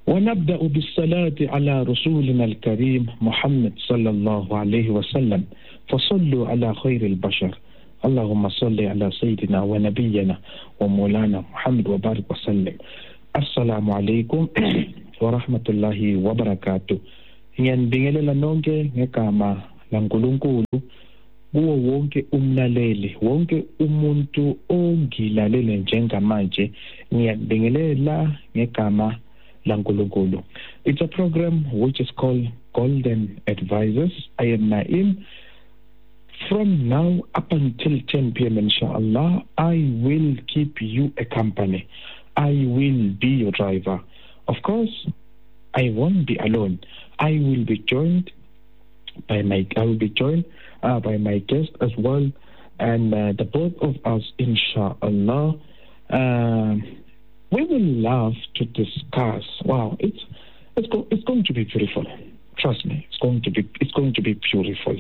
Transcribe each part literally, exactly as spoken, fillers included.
ونبدأ بالصلاة على رسولنا الكريم محمد صلى الله عليه وسلم فصلوا على خير البشر اللهم صل على سيدنا ونبينا ومولانا محمد وبارك وسلم. Assalamu alaikum wa rahmatullahi wa barakatuh. Ngiyandingelela nonke ngegama laNkulunkulu kuwo wonke umlaleli, wonke umuntu ongilalele njengamanje. Ngiyandingelela ngegama laNkulunkulu. It's a program which is called Golden Advisors. I am Naim. From now up until ten p.m. inshallah, I will keep you a company. I will be your driver. Of course, I won't be alone. I will be joined by my I will be joined uh, by my guest as well, and uh, the both of us, inshallah, uh, we will love to discuss. Wow, it's it's go, it's going to be beautiful. Trust me, it's going to be it's going to be beautiful.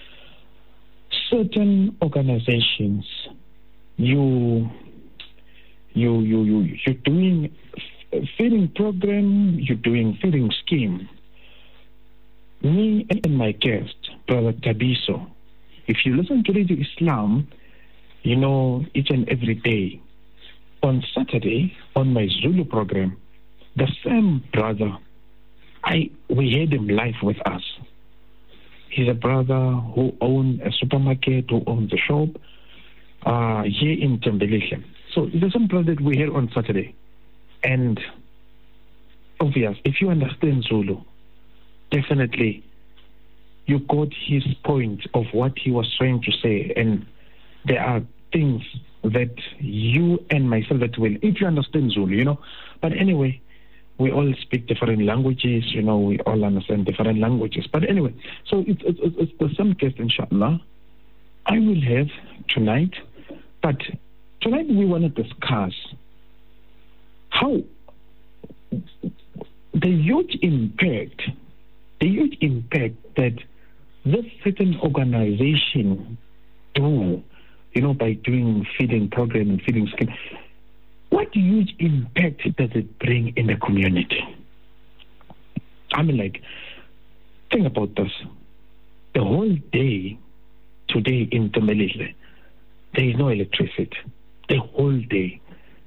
Certain organizations, you. You, you, you, you're doing feeding program, you're doing feeding scheme. Me and my guest, Brother Tabiso, if you listen to Radio Islam, you know, each and every day, on Saturday, on my Zulu program, the same brother, I we had him live with us. He's a brother who owns a supermarket, who owns a shop uh, here in Tembeleke. So the same brother that we had on Saturday. And obvious, if you understand Zulu, definitely you got his point of what he was trying to say. And there are things that you and myself that will, if you understand Zulu, you know. But anyway, we all speak different languages, you know, we all understand different languages. But anyway, so it's, it's, it's the same guest, inshallah, I will have tonight. But tonight we want to discuss how the huge impact, the huge impact that this certain organization do, you know, by doing feeding program and feeding scheme, what huge impact does it bring in the community? I mean, like, think about this. The whole day today in Tembeleke, there is no electricity. The whole day.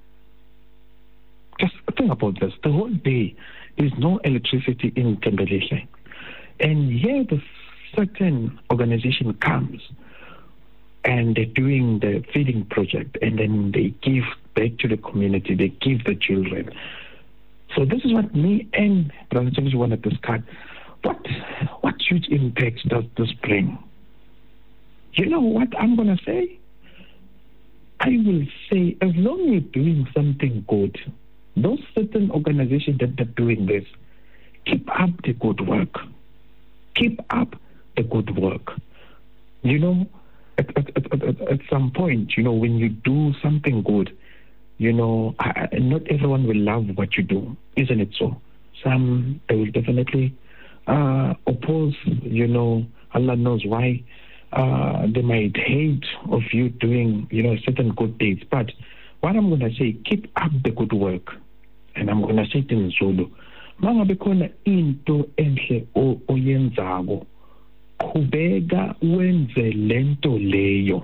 Just think about this. The whole day, there is no electricity in Tembeleke. And here the certain organization comes and they're doing the feeding project, and then they give back to the community, they give the children. So this is what me and Brother James want to discuss. What, what huge impact does this bring? You know what I'm going to say? I will say, as long as you're doing something good, those certain organizations that are doing this, keep up the good work. Keep up the good work. You know, at, at, at, at, at some point, you know, when you do something good, you know, I, not everyone will love what you do, isn't it so? Some, they will definitely uh, oppose, you know, Allah knows why. Uh, they might hate of you doing, you know, certain good deeds. But what I'm going to say, keep up the good work. And I'm going to say it in Zulu. Mangabe khona into enhle oyenzago, qhubeka wenze lento leyo.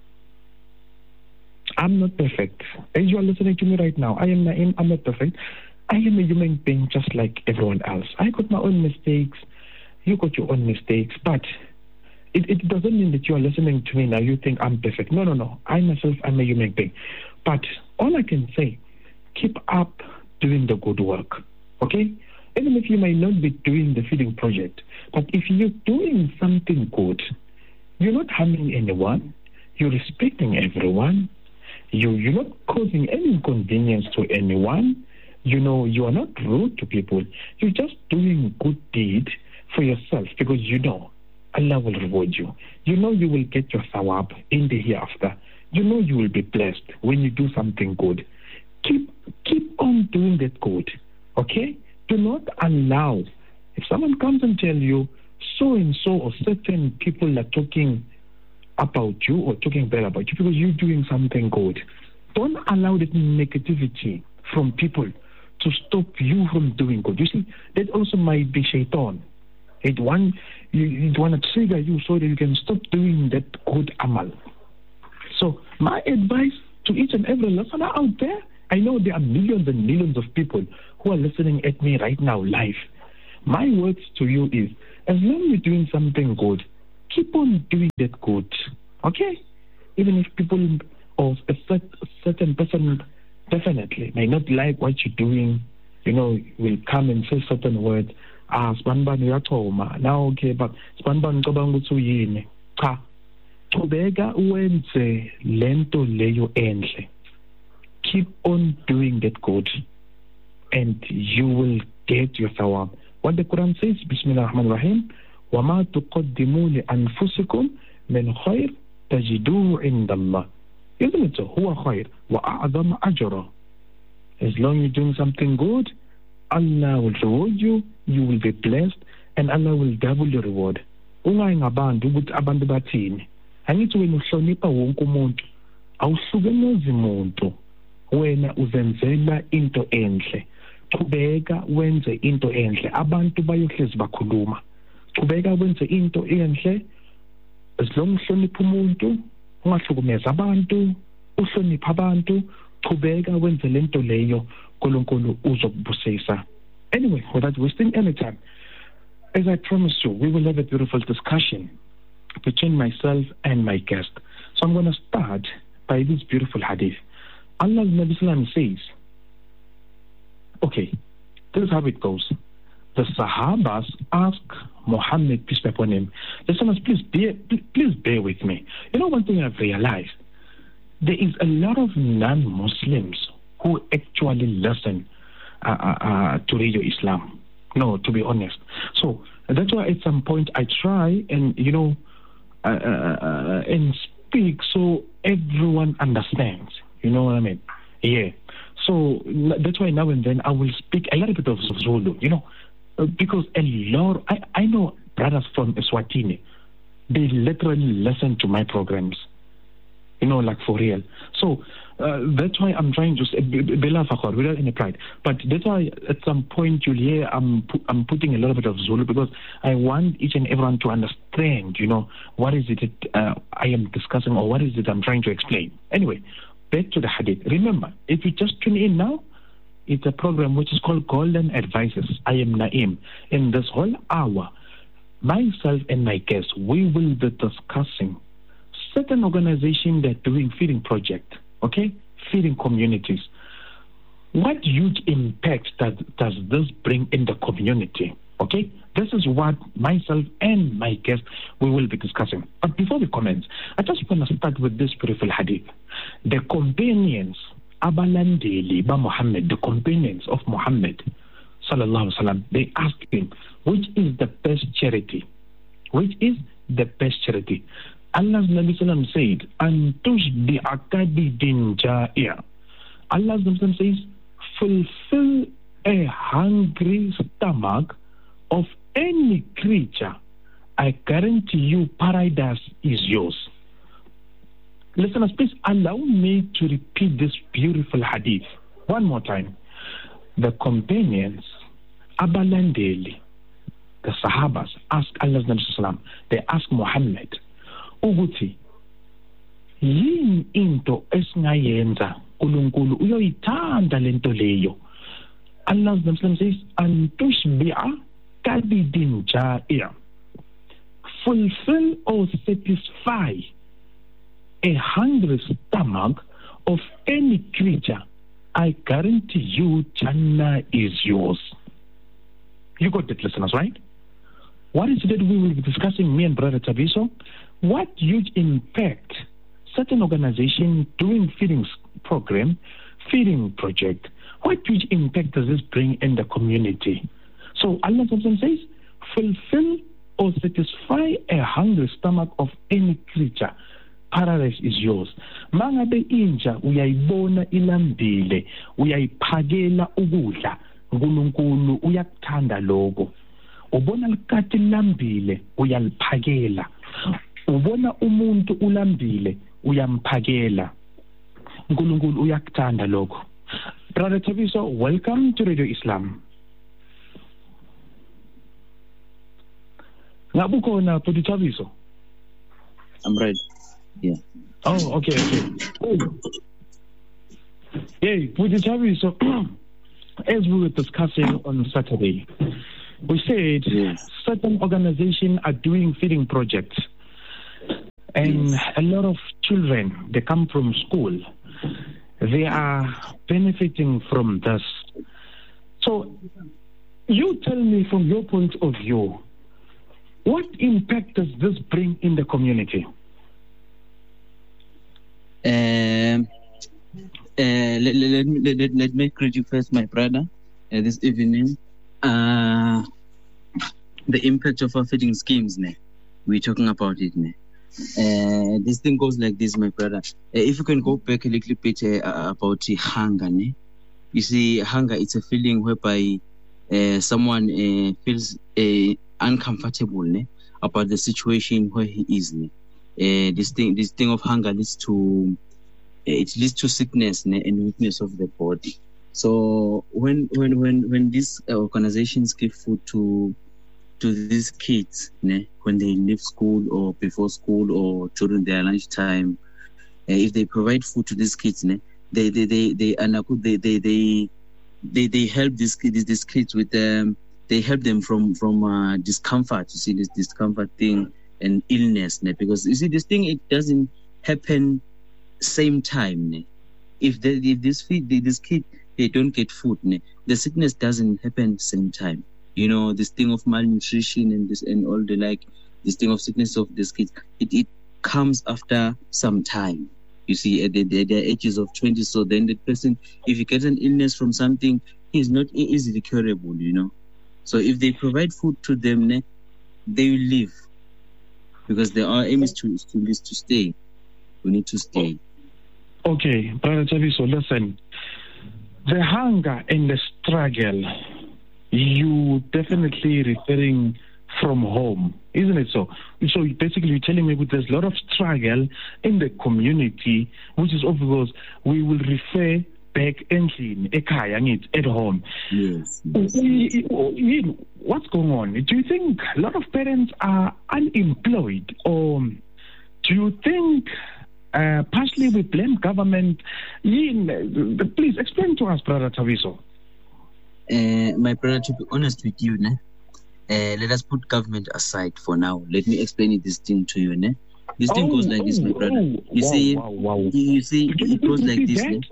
I'm not perfect. As you are listening to me right now, I am Naim, I'm not perfect. I am a human being just like everyone else. I got my own mistakes. You got your own mistakes. But It, it doesn't mean that you are listening to me now, you think I'm perfect. No, no, no. I myself, I'm a human being. But all I can say, keep up doing the good work, okay? Even if you might not be doing the feeding project, but if you're doing something good, you're not harming anyone, you're respecting everyone, you, you're not causing any inconvenience to anyone, you know, you are not rude to people, you're just doing good deed for yourself because you know Allah will reward you. You know you will get your thawab in the hereafter. You know you will be blessed when you do something good. Keep keep on doing that good, okay? Do not allow, if someone comes and tell you so and so or certain people are talking about you or talking bad about you because you're doing something good, don't allow that negativity from people to stop you from doing good. You see, that also might be shaitan. It want you it want to trigger you so that you can stop doing that good amal. So my advice to each and every listener out there, I know there are millions and millions of people who are listening at me right now live. My words to you is, as long as you're doing something good, keep on doing that good. Okay? Even if people of a certain person definitely may not like what you're doing, you know, will come and say certain words. Ah, spanban uyachoma. Now okay, but spanban ngicabanga ukuthi uyini. Cha. Qhubeka uwenze lento leyo enhle. Keep on doing that good and you will get your thawab. What the Quran says, Bismillah ar-Rahman ar-Rahim, وَمَا تُقَدِّمُوا لِأَنفُسِكُمْ مِنْ خَيْرٍ تَجِدُوهُ عِنْدَ اللَّهِ. Isn't it so? هُوَ خَيْرٌ وَأَعْظَمَ أَجْرًا. As long as you're doing something good, Allah will reward you, you will be blessed, and Allah will double your reward. Ungayi ngabantu ukuthi abantu bathini. Angithi wena uhlonipha wonke umuntu, awuhlukumezi umuntu. Wena uzenzela into enhle. Qhubeka wenze into enhle. Abantu bayohlezi bakhuluma. Qhubeka wenze into enhle. As long as uhlonipha umuntu, ungahlukumeza abantu, uhlonipha abantu, qhubeka wenze lento leyo, uNkulunkulu uzokubusisa. Anyway, without wasting any time, as I promised you, we will have a beautiful discussion between myself and my guest. So I'm going to start by this beautiful hadith. Allah's Nabi Sallam says, okay, this is how it goes. The Sahabas ask Muhammad, peace be upon him, listeners, please bear, please bear with me. You know, one thing I've realized, there is a lot of non-Muslims who actually listen uh, uh, uh, to Radio Islam. No, to be honest. So that's why at some point I try and, you know, uh, uh, and speak so everyone understands. You know what I mean? Yeah. So that's why now and then I will speak a little bit of Zulu, you know, uh, because a lot, I, I know brothers from Eswatini, they literally listen to my programs, you know, like for real. So uh, that's why I'm trying to say, without any pride, but that's why at some point you'll hear I'm, pu- I'm putting a little bit of Zulu because I want each and everyone to understand, you know, what is it that uh, I am discussing or what is it I'm trying to explain. Anyway, back to the hadith. Remember, if you just tune in now, it's a program which is called Golden Advices. I am Naeem. In this whole hour, myself and my guests, we will be discussing certain organizations that are doing feeding project, okay, feeding communities. What huge impact does, does this bring in the community, okay? This is what myself and my guests we will be discussing. But before we commence, I just want to start with this beautiful hadith. The companions, abalandeli ba Muhammad, the companions of Muhammad, sallallahu alaihi wasallam, they asked him, which is the best charity? Which is the best charity? Allah's Nabi sallam said, "Antush bi akabidin ja'i." Allah's Nabi sallam says, fulfill a hungry stomach of any creature. I guarantee you paradise is yours. Listeners, please allow me to repeat this beautiful hadith one more time. The companions, abalandeli, the Sahabas, ask Allah's Nabi sallam, they ask Muhammad, ukuthi yini into esingayenza uNkulunkulu uyoyithanda lento leyo. Allah's Nabi says, antushbi'a kabidin ja'i, fulfill or satisfy a hungry stomach of any creature. I guarantee you Jannah is yours. You got that, listeners, right? What is it that we will be discussing, me and Brother Tabiso? What huge impact certain organization doing feeding program, feeding project, what huge impact does this bring in the community? So Allah says, fulfill or satisfy a hungry stomach of any creature. Paradise is yours. Mangabe inja uyayibona ilambile, uyayiphakela ukudla, uNkulunkulu uyakuthanda lokho. Ubona likati lambile, uyaliphakela. Ubona umuntu ulambile, uyamphakela. uNkulunkulu uyakuthanda lokho. Brother Thabiso, welcome to Radio Islam. Ngabu khona Brother Thabiso? I'm right. Yeah. Oh, okay, okay. Hey, Brother Thabiso, as we were discussing on Saturday, we said yes. certain organizations are doing feeding projects. And yes. a lot of children, they come from school. They are benefiting from this. So, you tell me from your point of view, what impact does this bring in the community? Um, uh, let, let, let, let, let me greet you first, my brother, uh, this evening. Uh, the impact of our feeding schemes, ne? We're talking about it. Ne? Uh, this thing goes like this, my brother. Uh, if you can go back a little bit uh, about uh, hunger, ne? You see, hunger, it's a feeling whereby uh, someone uh, feels uh, uncomfortable ne? about the situation where he is. Ne? Uh, this thing, this thing of hunger leads to uh, it leads to sickness ne? and weakness of the body. So when when when when these organizations give food to to these kids, né, when they leave school or before school or during their lunchtime, uh, if they provide food to these kids, né, they they they they they they they they, they help these kids these kids with um they help them from from uh, discomfort. You see this discomfort thing and illness, né, because you see this thing it doesn't happen same time. Né. If they if this feed this kid they don't get food, né, the sickness doesn't happen same time. You know, this thing of malnutrition and this and all the like, this thing of sickness of these kids, it, it comes after some time. You see, at, the, at their ages of twenty, so then the person, if he gets an illness from something, he's not easily curable, you know. So if they provide food to them, ne, they will live. Because their aim is to, to, is to stay. We need to stay. Okay, Brother Thabiso, listen. The hunger and the struggle, you definitely referring from home, isn't it so? So basically you're telling me there's a lot of struggle in the community, which is of course we will refer back endlini ekhaya at home. Yes, yes. What's going on? Do you think a lot of parents are unemployed, or do you think uh, partially we blame government? Please explain to us, Brother Thabiso. Uh, my brother, to be honest with you, ne, uh, let us put government aside for now. Let me explain this thing to you. Ne? This oh, thing goes like oh, this, my brother. You wow, see, wow, wow. You, you see, it goes like this. Ne?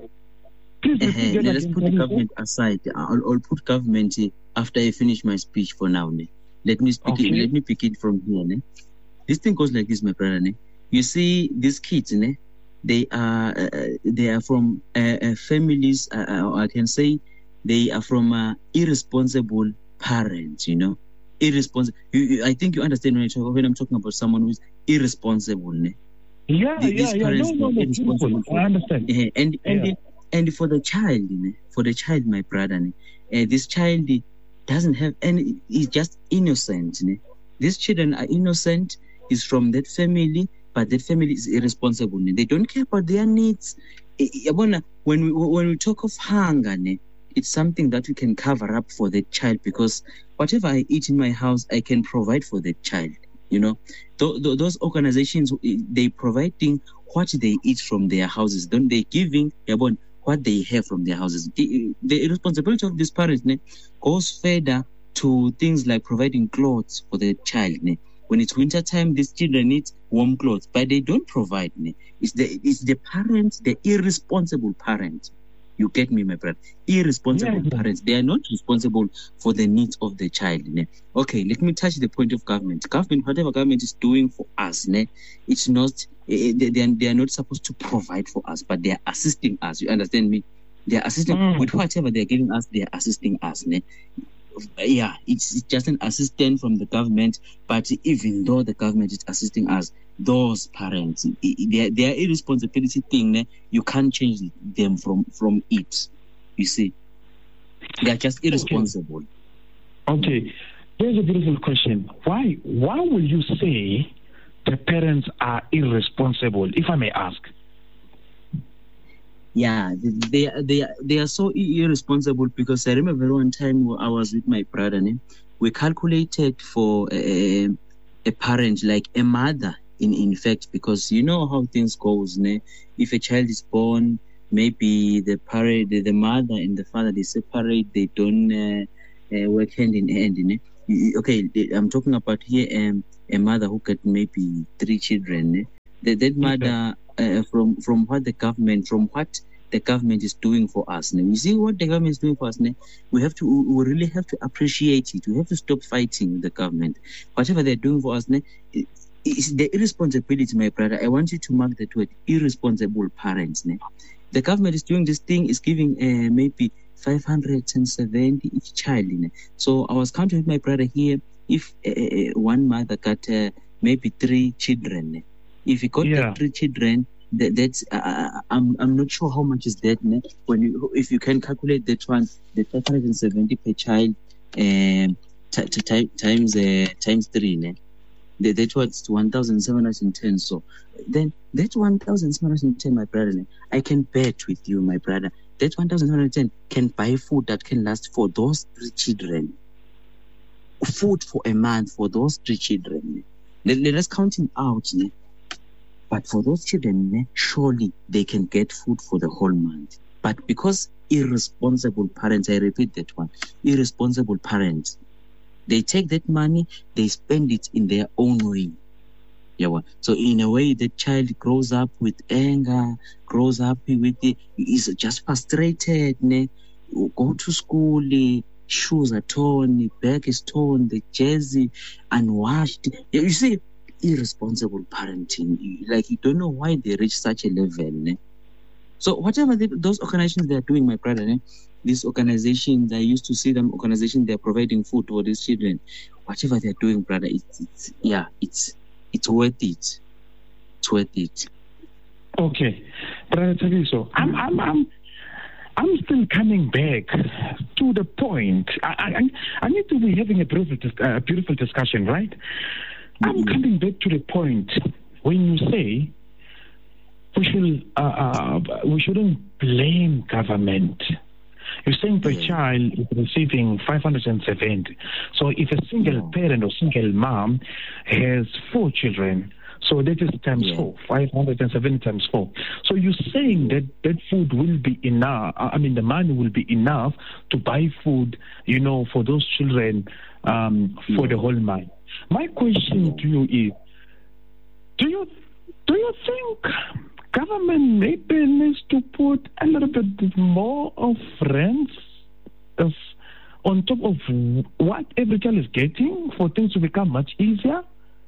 Uh, let us put the government aside. I'll, I'll put government after I finish my speech for now. Ne? Let me speak. Okay. It, let me pick it from here. Ne? This thing goes like this, my brother. Ne? You see, these kids, ne, they are uh, they are from uh, uh, families. Uh, I can say. They are from uh, irresponsible parents, you know. Irresponsible. You, you, I think you understand when, I talk, when I'm talking about someone who is irresponsible. Ne? Yeah, the, yeah, yeah. No, no, no, I understand. Uh, and and yeah. and for the child, ne? for the child, my brother, ne? Uh, this child doesn't have any. He's just innocent. Ne? These children are innocent. He's from that family, but that family is irresponsible. Ne? They don't care about their needs. When we when we talk of hunger, ne? It's something that we can cover up for the child, because whatever I eat in my house, I can provide for the child. You know, th- th- those organizations, they providing what they eat from their houses. Don't they giving what they have from their houses? The, the responsibility of these parents ne, goes further to things like providing clothes for the child. Ne. When it's winter time, these children need warm clothes, but they don't provide. Ne. It's the it's the parent, the irresponsible parent. You get me, my brother? Irresponsible yeah, parents. They are not responsible for the needs of the child. Ne? Okay, let me touch the point of government. Government, whatever government is doing for us, ne, it's not, they, they, are, they are not supposed to provide for us, but they are assisting us. You understand me? They are assisting, mm. with whatever they are giving us, they are assisting us. Ne? Yeah, it's just an assistance from the government, but even though the government is assisting us, those parents, their their irresponsibility thing, ne, you can't change them from, from it. You see, they are just irresponsible. Okay. okay, here's a beautiful question. Why why will you say the parents are irresponsible, if I may ask? yeah, they they they are, they are so irresponsible, because I remember one time I was with my brother. Ne? We calculated for a, a parent, like a mother, in, in fact, because you know how things goes. Ne? If a child is born, maybe the parent, the, the mother and the father, they separate, they don't uh, uh, work hand in hand. Ne? Okay, I'm talking about here um, a mother who got maybe three children. Ne? That, that mother, uh, from, from what the government, from what the government is doing for us. Now, you see what the government is doing for us now? We have to, we really have to appreciate it. We have to stop fighting the government. Whatever they're doing for us now, it's the irresponsibility, my brother. I want you to mark that word, irresponsible parents. Now. The government is doing this thing, is giving uh, maybe five hundred seventy each child. Now. So I was counting with my brother here, if uh, one mother got uh, maybe three children. Now. If you got yeah. three children, That, that's uh, I'm I'm not sure how much is that. Ne? When you if you can calculate that one, the five hundred seventy per child, um, t- t- t- times uh, times three, ne? That that was one thousand seven hundred ten. So then that one thousand seven hundred ten, my brother, ne? I can bet with you, my brother, that one thousand seven hundred ten can buy food that can last for those three children. Food for a month for those three children. Ne? Let, let us count it out. Ne? But for those children, surely they can get food for the whole month. But because irresponsible parents, I repeat that one, irresponsible parents, they take that money, they spend it in their own way. Yeah, so in a way, the child grows up with anger, grows up with it, is just frustrated. Ne? Go to school, the shoes are torn, the bag is torn, the jersey unwashed. You see, irresponsible parenting, like you don't know why they reach such a level. Ne? So whatever they, those organizations they are doing, my brother, ne? These organizations, I used to see them organizations, they are providing food for these children. Whatever they are doing, brother, it's, it's yeah, it's it's worth it. It's worth it. Okay, brother Thabiso, I'm I'm I'm I'm still coming back to the point. I I, I need to be having a beautiful uh, beautiful discussion, right? I'm coming back to the point when you say we should uh, uh, we shouldn't blame government. You're saying per child is receiving five hundred seventy. So if a single parent or single mom has four children, so that is times yeah. four, five hundred seventy times four. So you're saying that that food will be enough, I mean the money will be enough to buy food, you know, for those children um, for yeah. the whole month. My question to you is, do you do you think government maybe needs to put a little bit more of rents of, on top of what every child is getting for things to become much easier?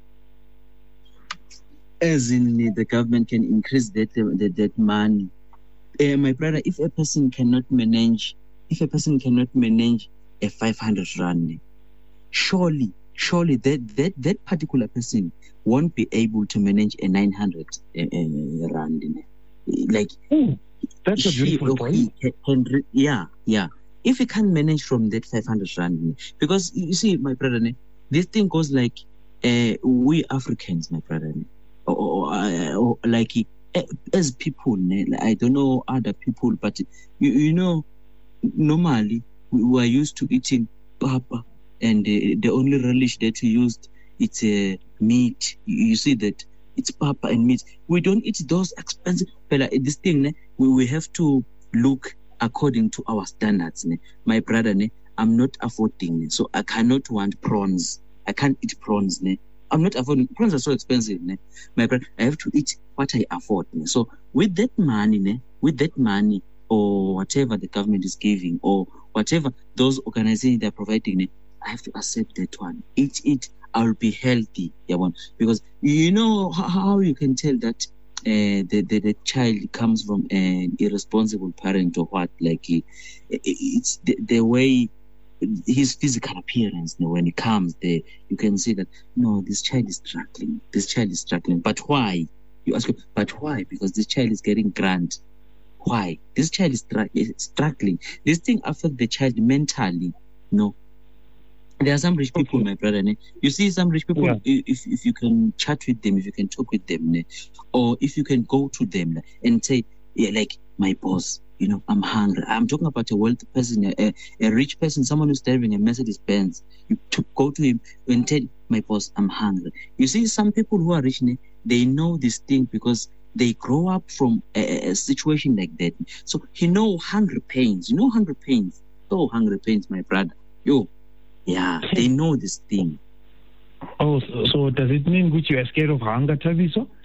As in the government can increase that that, that money. Uh, my brother, if a person cannot manage, if a person cannot manage a five hundred rand, surely. Surely that, that, that particular person won't be able to manage a nine hundred uh, uh, rand. Like, Ooh, that's a beautiful point. Can, can, yeah, yeah. If he can't manage from that five hundred rand, because you see, my brother, this thing goes like uh, we Africans, my brother, or, or, uh, or like uh, as people, I don't know other people, but you, you know, normally we, we are used to eating papa. And uh, the only relish that we used, it's uh, meat. You, you see that it's papa and meat. We don't eat those expensive. But uh, this thing, ne, we, we have to look according to our standards. Ne. My brother, ne, I'm not affording, ne, so I cannot want prawns. I can't eat prawns. Ne. I'm not affording. Prawns are so expensive. Ne. My brother, I have to eat what I afford. Ne. So with that money, ne, with that money, or whatever the government is giving, or whatever those organizations they're providing, ne, I have to accept that one. Eat it, I'll be healthy. Yeah, one. Because you know how, how you can tell that uh, the, the the child comes from an irresponsible parent or what? Like it, it's the, the way his physical appearance. You know, when he comes there, you can see that no, this child is struggling. This child is struggling. But why? You ask, but why? Because this child is getting grant. Why? This child is, stru- is struggling. This thing affects the child mentally. No. There are some rich people, okay. my brother. Ne? You see some rich people, yeah. if if you can chat with them, if you can talk with them, ne? Or if you can go to them ne? and say, yeah, like, my boss, you know, I'm hungry. I'm talking about a wealthy person, a, a rich person, someone who's driving a Mercedes Benz. You to go to him and tell my boss, I'm hungry. You see, some people who are rich, they know this thing because they grow up from a, a situation like that. So he know hungry pains. You know hungry pains. Oh, hungry pains, my brother. Yo, yeah, they know this thing. Oh, so, so does it mean which you are scared of hunger, Tabiso?